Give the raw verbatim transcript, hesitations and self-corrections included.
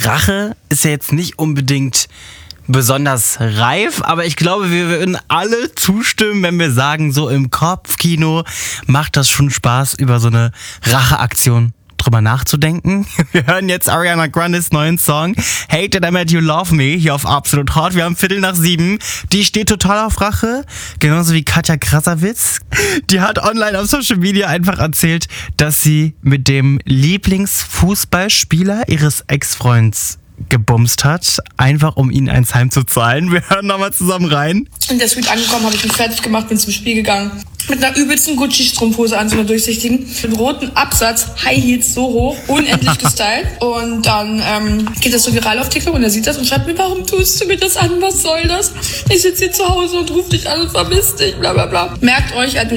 Rache ist ja jetzt nicht unbedingt besonders reif, aber ich glaube, wir würden alle zustimmen, wenn wir sagen, so im Kopfkino macht das schon Spaß, über so eine Racheaktion drüber nachzudenken. Wir hören jetzt Ariana Grandes neuen Song Hate That I Made You Love Me hier auf Absolut Hot. Wir haben Viertel nach sieben. Die steht total auf Rache, genauso wie Katja Krasavice. Die hat online auf Social Media einfach erzählt, dass sie mit dem Lieblingsfußballspieler ihres Ex-Freunds gebumst hat, einfach um ihn eins heimzuzahlen. Wir hören nochmal zusammen rein. In der Suite angekommen, habe ich mich fertig gemacht, bin zum Spiel gegangen. Mit einer übelsten Gucci-Strumpfhose an, so einer durchsichtigen, mit roten Absatz, High Heels so hoch, unendlich gestylt. Und dann ähm, geht das so viral auf TikTok und er sieht das und schreibt mir, warum tust du mir das an, was soll das? Ich sitze hier zu Hause und rufe dich an und vermisst dich, bla bla bla. Merkt euch,